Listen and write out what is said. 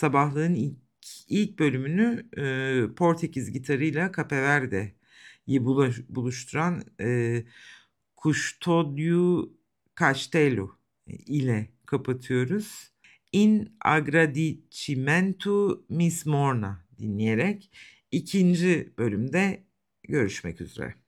sabahlığın ilk bölümünü Portekiz gitarıyla Capeverde'yi buluşturan Custódio Castelo ile kapatıyoruz. In Agradecimento Miss Morna dinleyerek ikinci bölümde görüşmek üzere.